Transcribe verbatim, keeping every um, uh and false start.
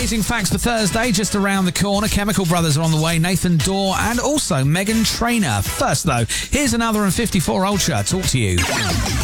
Amazing facts for Thursday, just around the corner. Chemical Brothers are on the way. Nathan Dorr and also Megan Trainor. First, though, here's another and fifty-four Ultra. Talk to you.